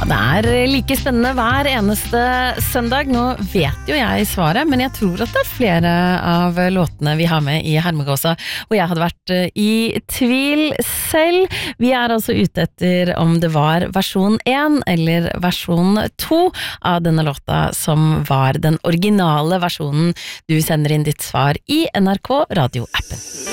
Det like spennende hver eneste søndag. Nå vet jo jeg svaret, men jeg tror at det flere av låtene vi har med i Hermegåsa, og jeg hadde vært i tvil selv. Vi altså ute etter om det var versjon 1 eller versjon 2 av denne låta som var den originale versjonen. Du sender inn ditt svar i NRK Radio-appen.